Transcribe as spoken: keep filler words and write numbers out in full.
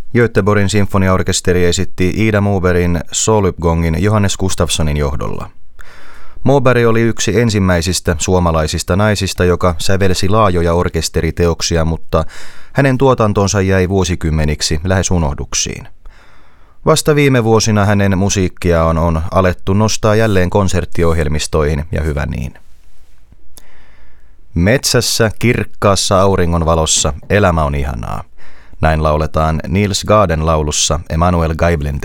Göteborgin sinfoniaorkesteri esitti Ida Mobergin Soluppgången Johannes Gustafssonin johdolla. Moberg oli yksi ensimmäisistä suomalaisista naisista, joka sävelsi laajoja orkesteriteoksia, mutta hänen tuotantonsa jäi vuosikymmeniksi lähes unohduksiin. Vasta viime vuosina hänen musiikkia on, on alettu nostaa jälleen konserttiohjelmistoihin, ja hyvä niin. Metsässä kirkkaassa auringonvalossa elämä on ihanaa. Näin lauletaan Niels Gaaden laulussa Emanuel Gaiblin